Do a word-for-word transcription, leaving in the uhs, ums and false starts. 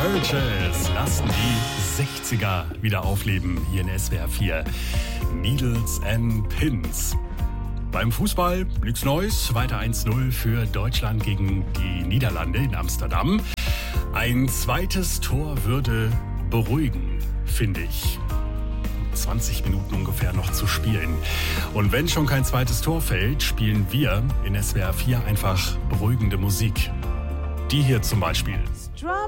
Burgess lassen die sechziger wieder aufleben hier in S W R vier. Needles and Pins. Beim Fußball nichts Neues, weiter eins null für Deutschland gegen die Niederlande in Amsterdam. Ein zweites Tor würde beruhigen, finde ich. zwanzig Minuten ungefähr noch zu spielen. Und wenn schon kein zweites Tor fällt, spielen wir in S W R vier einfach beruhigende Musik. Die hier zum Beispiel. Drum